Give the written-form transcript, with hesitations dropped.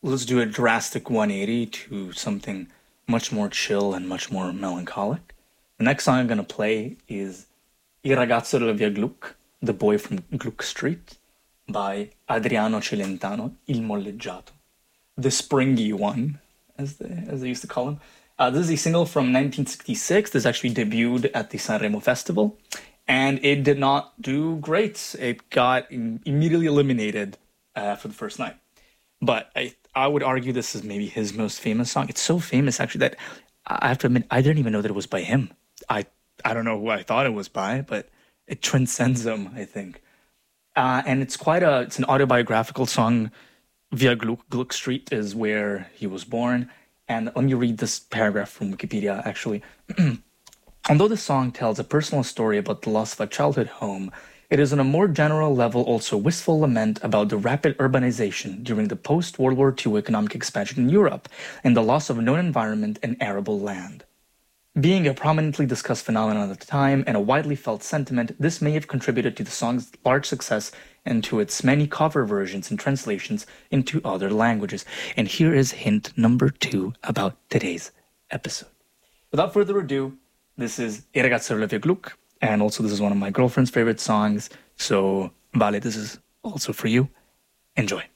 let's do a drastic 180 to something much more chill and much more melancholic. The next song I'm going to play is Il ragazzo della via Gluck, The Boy from Gluck Street, by Adriano Celentano, Il Molleggiato. The springy one, as they used to call him. This is a single from 1966. This actually debuted at the Sanremo Festival, and it did not do great. It got immediately eliminated for the first night. But I would argue this is maybe his most famous song. It's so famous, actually, that I have to admit, I didn't even know that it was by him. I don't know who I thought it was by, but it transcends him, I think. And it's it's an autobiographical song. Via Gluck Street is where he was born. And let me read this paragraph from Wikipedia, actually. Although the song tells a personal story about the loss of a childhood home, it is on a more general level also wistful lament about the rapid urbanization during the post-World War II economic expansion in Europe and the loss of known environment and arable land. Being a prominently discussed phenomenon at the time and a widely felt sentiment, this may have contributed to the song's large success and to its many cover versions and translations into other languages. And here is hint number 2 about today's episode. Without further ado, this is Il ragazzo della via Gluck, and also this is one of my girlfriend's favorite songs, so Vale, this is also for you. Enjoy.